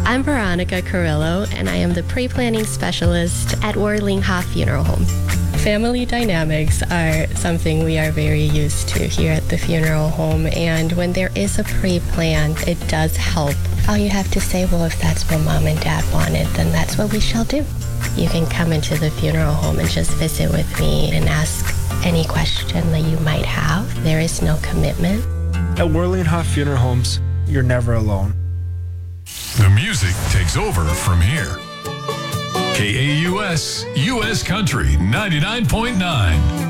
I'm Veronica Carrillo, and I am the pre-planning specialist at Worling Hoff Funeral Home. Family dynamics are something we are very used to here at the funeral home, and when there is a pre-plan, it does help. All you have to say, well, if that's what mom and dad wanted, then that's what we shall do. You can come into the funeral home and just visit with me and ask any question that you might have. There is no commitment. At Worling Hoff Funeral Homes, you're never alone. The music takes over from here. KAUS, U.S. Country 99.9.